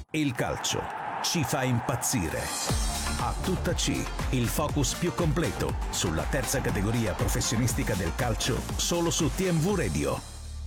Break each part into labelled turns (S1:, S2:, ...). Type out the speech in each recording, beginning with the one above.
S1: Il calcio ci fa impazzire. A tutta C, il focus più completo sulla terza categoria professionistica del calcio, solo su TMV Radio.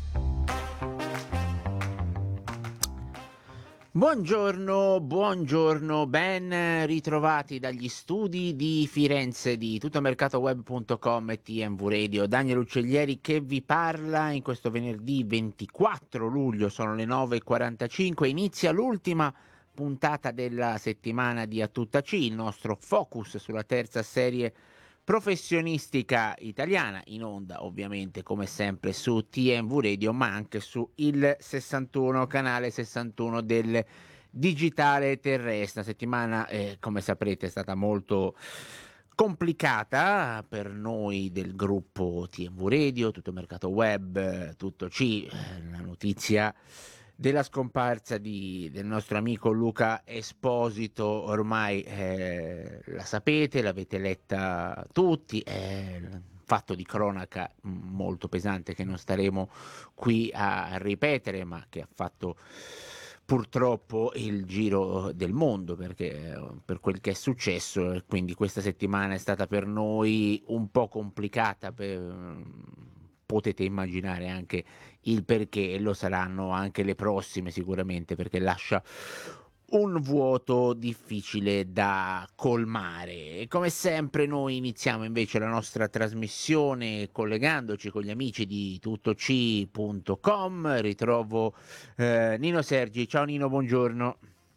S2: Buongiorno, ben ritrovati dagli studi di Firenze di tuttomercatoweb.com e TMV Radio. Daniel Uccellieri che vi parla in questo venerdì 24 luglio, sono le 9:45, inizia l'ultima puntata della settimana di A Tutta C, il nostro focus sulla terza serie professionistica italiana, in onda ovviamente come sempre su TMV Radio, ma anche su il 61, canale 61 del digitale terrestre. La settimana come saprete è stata molto complicata per noi del gruppo TMV Radio, Tutto Mercato Web, Tutto C, la notizia della scomparsa del nostro amico Luca Esposito ormai la sapete, l'avete letta tutti, è un fatto di cronaca molto pesante che non staremo qui a ripetere, ma che ha fatto purtroppo il giro del mondo perché per quel che è successo, quindi questa settimana è stata per noi un po' complicata, potete immaginare anche il perché, e lo saranno anche le prossime sicuramente, perché lascia un vuoto difficile da colmare. E come sempre noi iniziamo invece la nostra trasmissione collegandoci con gli amici di tuttoc.com. Ritrovo Nino Sergi. Ciao Nino, buongiorno.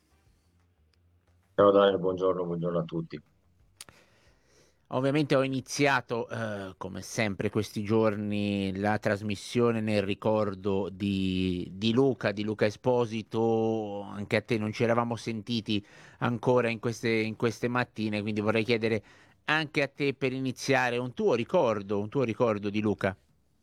S3: Ciao Daniel, buongiorno a tutti.
S2: Ovviamente ho iniziato, come sempre questi giorni, la trasmissione nel ricordo di Luca Esposito. Anche a te non ci eravamo sentiti ancora in queste mattine, quindi vorrei chiedere anche a te per iniziare un tuo ricordo di Luca.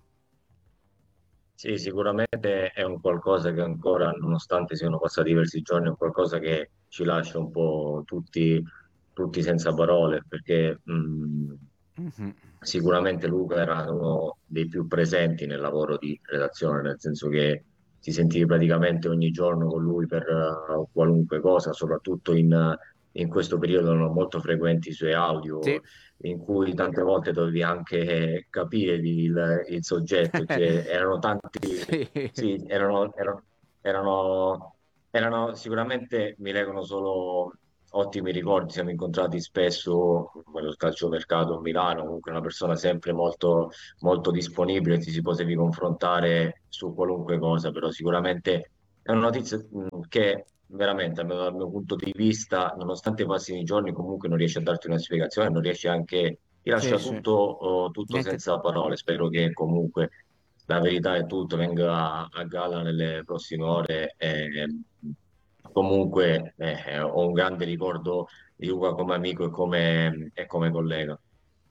S3: Sì, sicuramente è un qualcosa che ancora, nonostante siano passati diversi giorni, è un qualcosa che ci lascia un po' tutti senza parole, perché
S2: Mhm.
S3: sicuramente Luca era uno dei più presenti nel lavoro di redazione, nel senso che ti sentivi praticamente ogni giorno con lui per qualunque cosa, soprattutto in questo periodo erano molto frequenti i suoi audio
S2: Sì.
S3: in cui tante volte dovevi anche capire il soggetto, cioè erano tanti,
S2: Sì.
S3: sì, erano, sicuramente mi legano solo ottimi ricordi, siamo incontrati spesso nello calciomercato a Milano, comunque una persona sempre molto disponibile, ti si potevi confrontare su qualunque cosa, però sicuramente è una notizia che veramente, almeno dal mio punto di vista, nonostante passino i giorni, comunque non riesce a darti una spiegazione, non riesce anche, ti
S2: Sì,
S3: lascia
S2: sì.
S3: tutto
S2: Neanche...
S3: senza parole. Spero che comunque la verità è tutto, venga a galla nelle prossime ore. Comunque ho un grande ricordo di Luca come amico e come collega.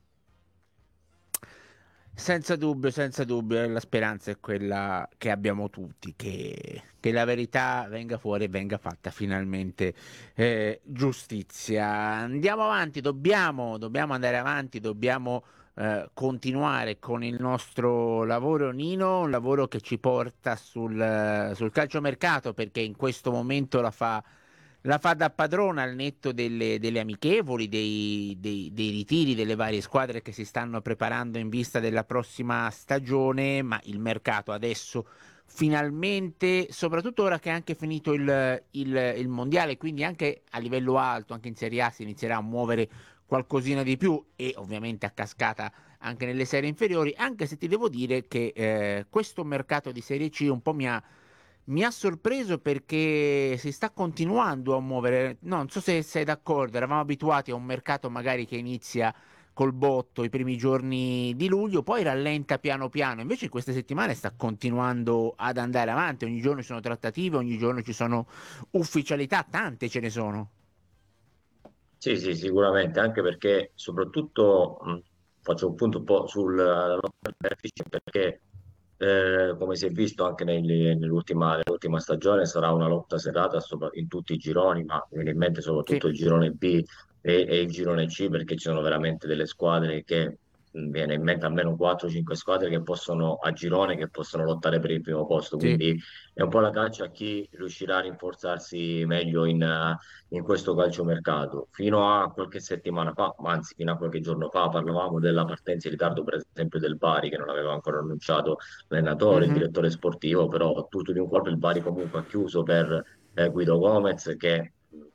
S2: Senza dubbio, la speranza è quella che abbiamo tutti, che la verità venga fuori e venga fatta finalmente giustizia. Andiamo avanti, dobbiamo andare avanti, dobbiamo continuare con il nostro lavoro, Nino, un lavoro che ci porta sul calciomercato, perché in questo momento la fa da padrona al netto delle amichevoli, dei ritiri delle varie squadre che si stanno preparando in vista della prossima stagione, ma il mercato adesso finalmente, soprattutto ora che è anche finito il mondiale, quindi anche a livello alto, anche in Serie A si inizierà a muovere qualcosina di più, e ovviamente a cascata anche nelle serie inferiori, anche se ti devo dire che questo mercato di Serie C un po' mi ha sorpreso, perché si sta continuando a muovere. No, non so se sei d'accordo, eravamo abituati a un mercato magari che inizia col botto i primi giorni di luglio, poi rallenta piano piano, invece in queste settimane sta continuando ad andare avanti, ogni giorno ci sono trattative, ogni giorno ci sono ufficialità, tante ce ne sono.
S3: Sì, sì, sicuramente, anche perché soprattutto faccio un punto un po' sulla lotta al deficit, perché come si è visto anche nell'ultima stagione sarà una lotta serrata in tutti i gironi, ma mi viene in mente
S2: Sì,
S3: soprattutto il girone B e il girone C, perché ci sono veramente delle squadre che viene in mente almeno 4-5 squadre che possono a girone che possono lottare per il primo posto,
S2: Sì.
S3: quindi è un po' la caccia a chi riuscirà a rinforzarsi meglio in questo calciomercato. Fino a qualche settimana fa, ma anzi fino a qualche giorno fa, parlavamo della partenza in ritardo per esempio del Bari, che non aveva ancora annunciato l'allenatore, il
S2: Mhm.
S3: direttore sportivo, però tutto di un colpo il Bari comunque ha chiuso per Guido Gomez, che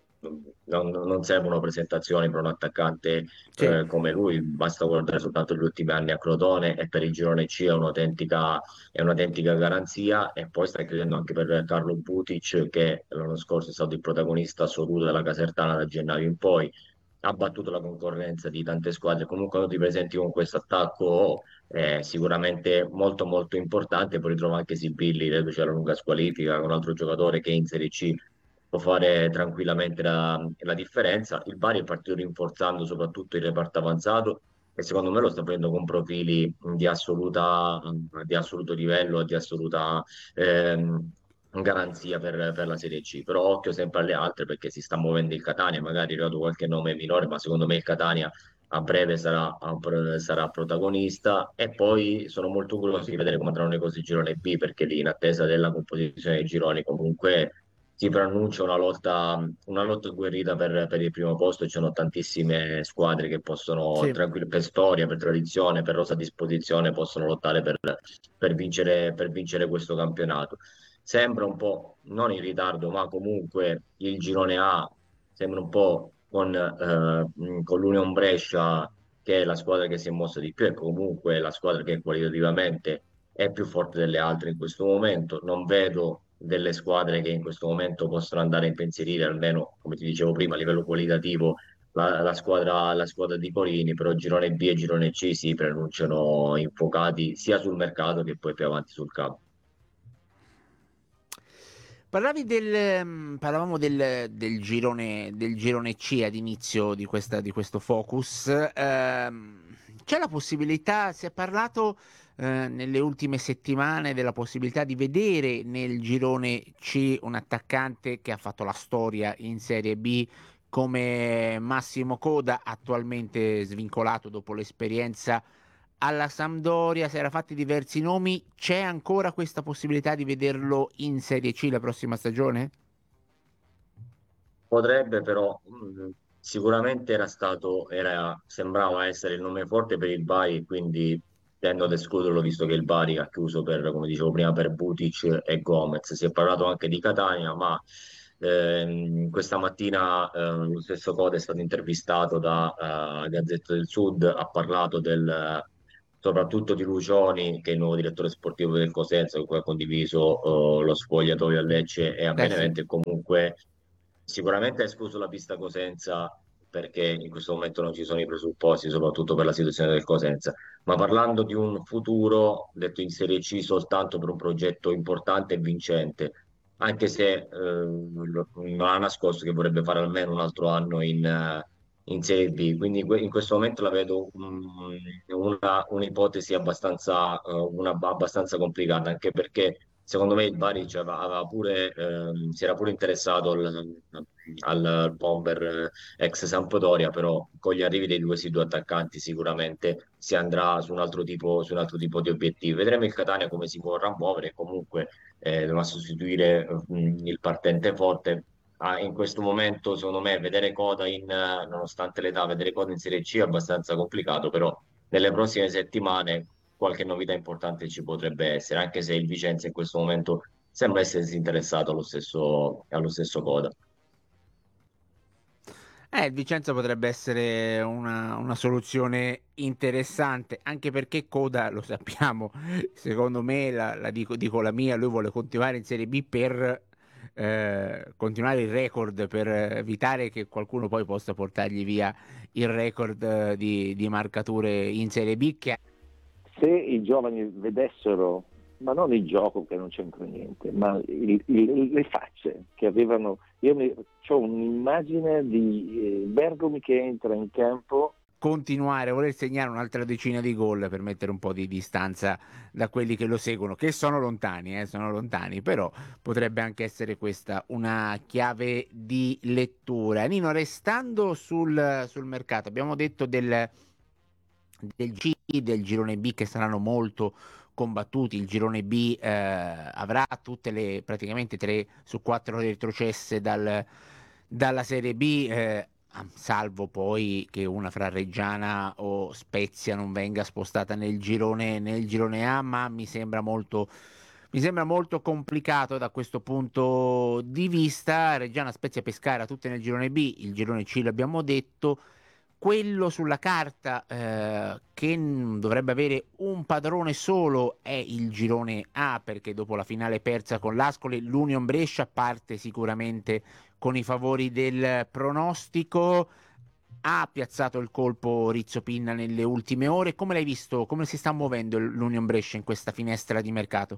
S3: non servono presentazioni per un attaccante
S2: Sì.
S3: come lui, basta guardare soltanto gli ultimi anni a Crotone e per il girone C è un'autentica garanzia. E poi stai chiudendo anche per Carlo Butic, che l'anno scorso è stato il protagonista assoluto della Casertana da gennaio in poi, ha battuto la concorrenza di tante squadre. Comunque quando ti presenti con questo attacco è sicuramente molto molto importante. Poi ritrova anche Sibilli, credo c'è la lunga squalifica, un altro giocatore che in Serie C può fare tranquillamente la differenza. Il Bari è partito rinforzando soprattutto il reparto avanzato e secondo me lo sta prendendo con profili di assoluto livello e di assoluta garanzia per la Serie C. Però occhio sempre alle altre perché si sta muovendo il Catania, magari è arrivato qualche nome minore, ma secondo me il Catania a breve sarà protagonista. E poi sono molto curioso di vedere come andranno le cose in girone B, perché lì in attesa della composizione dei gironi comunque si preannuncia una lotta agguerrita per il primo posto. Ci sono tantissime squadre che possono,
S2: Sì.
S3: per storia, per tradizione, per rosa disposizione, possono lottare per vincere questo campionato. Sembra un po', non in ritardo, ma comunque il girone A sembra un po' con l'Union Brescia, che è la squadra che si è mossa di più, e comunque la squadra che qualitativamente è più forte delle altre in questo momento. Non vedo delle squadre che in questo momento possono andare a impensierire, almeno come ti dicevo prima, a livello qualitativo, la squadra di Corini. Però girone B e girone C si preannunciano infuocati sia sul mercato che poi più avanti sul campo.
S2: Parlavamo del girone C ad inizio di questo focus. C'è la possibilità, si è parlato nelle ultime settimane della possibilità di vedere nel girone C un attaccante che ha fatto la storia in Serie B come Massimo Coda, attualmente svincolato dopo l'esperienza alla Sampdoria. Si era fatti diversi nomi, c'è ancora questa possibilità di vederlo in Serie C la prossima stagione?
S3: Potrebbe, però sicuramente sembrava essere il nome forte per il Bari, quindi tendo ad escluderlo, visto che il Bari ha chiuso per, come dicevo prima, per Butic e Gomez. Si è parlato anche di Catania, ma questa mattina lo stesso Code è stato intervistato da Gazzetta del Sud, ha parlato soprattutto di Lucioni, che è il nuovo direttore sportivo del Cosenza, con cui ha condiviso lo spogliatoio a Lecce e a
S2: Eh sì.
S3: Benevento. E comunque sicuramente ha escluso la pista Cosenza perché in questo momento non ci sono i presupposti, soprattutto per la situazione del Cosenza. Ma parlando di un futuro detto in Serie C soltanto per un progetto importante e vincente, anche se non ha nascosto che vorrebbe fare almeno un altro anno in Serie B. Quindi in questo momento la vedo un'ipotesi abbastanza complicata, anche perché secondo me il Bari si era pure interessato al bomber ex Sampdoria. Però con gli arrivi dei questi due attaccanti sicuramente si andrà su un altro tipo di obiettivi. Vedremo il Catania come si vorrà muovere. Comunque dovrà sostituire il partente forte. In questo momento, secondo me, nonostante l'età, vedere Coda in Serie C è abbastanza complicato. Però nelle prossime settimane qualche novità importante ci potrebbe essere, anche se il Vicenza in questo momento sembra essersi interessato allo stesso Coda.
S2: Il Vicenza potrebbe essere una soluzione interessante, anche perché Coda, lo sappiamo, secondo me, dico la mia, lui vuole continuare in Serie B per continuare il record, per evitare che qualcuno poi possa portargli via il record di marcature in Serie B, che
S4: Se i giovani vedessero, ma non il gioco che non c'entra niente, ma le facce che avevano, ho un'immagine di Bergomi che entra in campo.
S2: continuare a voler segnare un'altra decina di gol per mettere un po' di distanza da quelli che lo seguono, che sono lontani, però potrebbe anche essere questa una chiave di lettura. Nino, restando sul mercato, abbiamo detto del C, del girone B, che saranno molto combattuti. Il girone B avrà tutte le praticamente 3 su 4 retrocesse dalla Serie B, salvo poi che una fra Reggiana o Spezia non venga spostata nel girone A, ma mi sembra molto complicato da questo punto di vista. Reggiana, Spezia, Pescara tutte nel girone B, il girone C l'abbiamo detto. Quello sulla carta che dovrebbe avere un padrone solo è il girone A, perché dopo la finale persa con l'Ascoli, l'Union Brescia parte sicuramente con i favori del pronostico. Ha piazzato il colpo Rizzo Pinna nelle ultime ore. Come l'hai visto? Come si sta muovendo l'Union Brescia in questa finestra di mercato?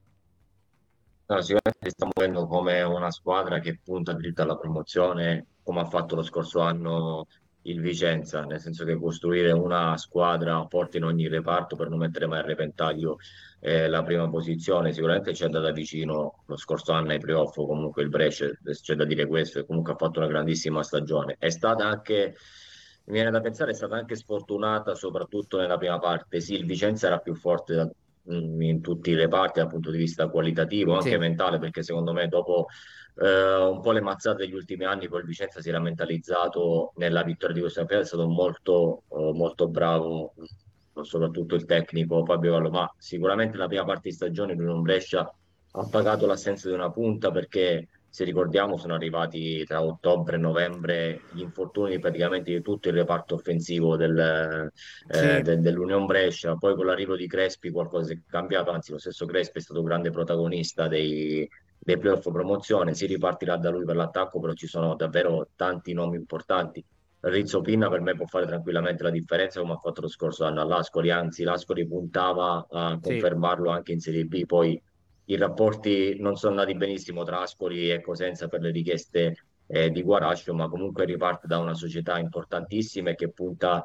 S3: No, sicuramente si sta muovendo come una squadra che punta dritta alla promozione, come ha fatto lo scorso anno il Vicenza, nel senso che costruire una squadra forte in ogni reparto per non mettere mai a repentaglio la prima posizione, sicuramente ci è andata vicino lo scorso anno ai playoff, comunque il Brescia, c'è da dire questo, e comunque ha fatto una grandissima stagione. È stata anche, mi viene da pensare, è stata anche sfortunata soprattutto nella prima parte. Sì, il Vicenza era più forte in tutti i reparti dal punto di vista qualitativo, anche
S2: Sì,
S3: mentale, perché secondo me dopo un po' le mazzate degli ultimi anni, poi il Vicenza si era mentalizzato nella vittoria di questa campionato, è stato molto bravo, soprattutto il tecnico Fabio Vallo, ma sicuramente la prima parte di stagione l'Unione Brescia ha pagato l'assenza di una punta, perché se ricordiamo sono arrivati tra ottobre e novembre gli infortuni praticamente di tutto il reparto offensivo
S2: sì,
S3: dell'Unione Brescia. Poi con l'arrivo di Crespi qualcosa è cambiato, anzi lo stesso Crespi è stato grande protagonista dei playoff promozione. Si ripartirà da lui per l'attacco, però ci sono davvero tanti nomi importanti. Rizzo Pinna per me può fare tranquillamente la differenza, come ha fatto lo scorso anno all'Ascoli, anzi l'Ascoli puntava a
S2: sì.
S3: confermarlo anche in Serie B. Poi i rapporti non sono andati benissimo tra Ascoli e Cosenza per le richieste di Guarascio, ma comunque riparte da una società importantissima e che punta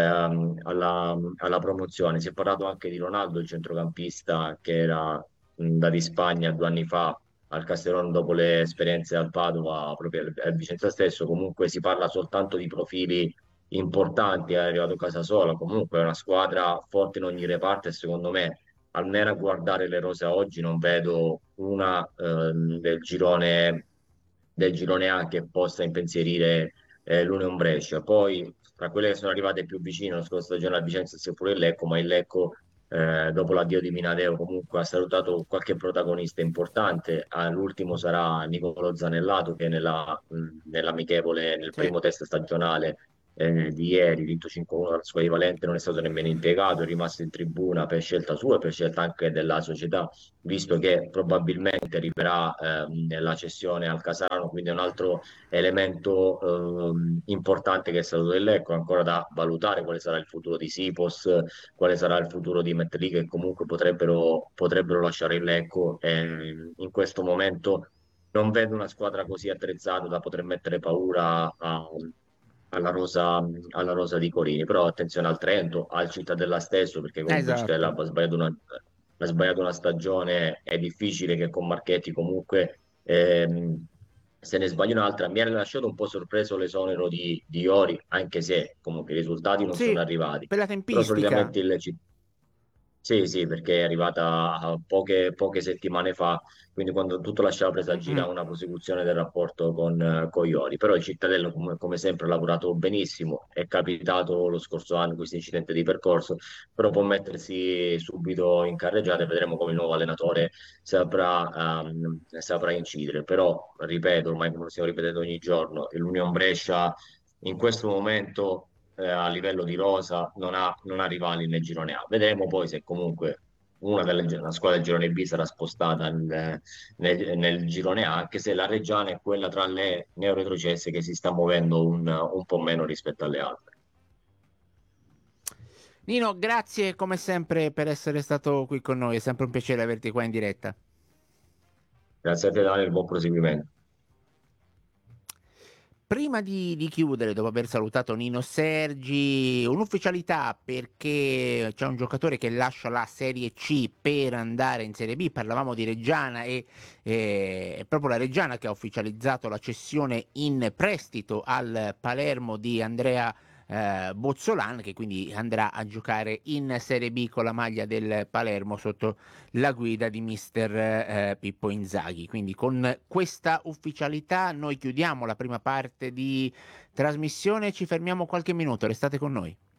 S3: alla promozione. Si è parlato anche di Ronaldo, il centrocampista che era andato in Spagna 2 anni fa al Castellón dopo le esperienze al Padova, proprio al Vicenza stesso. Comunque si parla soltanto di profili importanti, è arrivato Casasola, comunque è una squadra forte in ogni reparto, e secondo me, almeno a guardare le rose a oggi, non vedo una del girone A che possa impensierire l'Union Brescia. Poi tra quelle che sono arrivate più vicine la scorsa stagione a Vicenza sia pure il Lecco, ma il Lecco dopo l'addio di Minadeo comunque ha salutato qualche protagonista importante. All'ultimo sarà Nicolo Zanellato, che nell'amichevole, nel
S2: Sì.
S3: primo test stagionale di ieri, vinto 5-1 dalla squadra di Valente, non è stato nemmeno impiegato, è rimasto in tribuna per scelta sua e per scelta anche della società, visto che probabilmente arriverà la cessione al Casano, quindi è un altro elemento importante che è stato dell'Ecco. Ancora da valutare quale sarà il futuro di Sipos, quale sarà il futuro di Metri, che comunque potrebbero lasciare il Lecco. E in questo momento non vedo una squadra così attrezzata da poter mettere paura alla rosa di Corini. Però attenzione al Trento, al Cittadella stesso, perché comunque il Cittadella
S2: Esatto.
S3: ha sbagliato una stagione. È difficile che con Marchetti comunque se ne sbagli un'altra. Mi ha lasciato un po' sorpreso l'esonero di Iori, anche se comunque i risultati non sono
S2: Sì,
S3: arrivati.
S2: per la
S3: Però
S2: tempistica.
S3: solitamente sì, sì, perché è arrivata poche settimane fa, quindi quando tutto lasciava presagire
S2: Mm-mm.
S3: una prosecuzione del rapporto con Iori. Però il Cittadello, come sempre, ha lavorato benissimo. È capitato lo scorso anno questo incidente di percorso, però può mettersi subito in carreggiata, e vedremo come il nuovo allenatore saprà incidere. Però, ripeto, ormai come lo stiamo ripetendo ogni giorno, l'Union Brescia in questo momento a livello di rosa non ha rivali nel girone A. Vedremo poi se comunque una squadra del girone B sarà spostata nel girone A, anche se la Reggiana è quella tra le neoretrocesse che si sta muovendo un po' meno rispetto alle altre.
S2: Nino, grazie come sempre per essere stato qui con noi, è sempre un piacere averti qua in diretta.
S3: Grazie a te, Daniel, buon proseguimento.
S2: Prima di chiudere, dopo aver salutato Nino Sergi, un'ufficialità, perché c'è un giocatore che lascia la Serie C per andare in Serie B. Parlavamo di Reggiana e è proprio la Reggiana che ha ufficializzato la cessione in prestito al Palermo di Andrea Bozzolan, che quindi andrà a giocare in Serie B con la maglia del Palermo sotto la guida di mister Pippo Inzaghi. Quindi con questa ufficialità noi chiudiamo la prima parte di trasmissione, ci fermiamo qualche minuto, restate con noi.